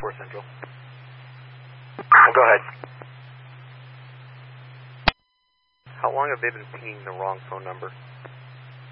4 Central. Oh, go ahead. How long have they been pinging the wrong phone number?